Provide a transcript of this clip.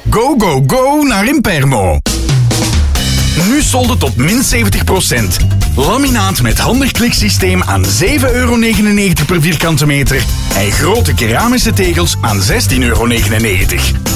Go, go, go naar Impermo. Nu solden tot min 70%. Laminaat met handig kliksysteem aan €7,99 per vierkante meter. En grote keramische tegels aan €16,99.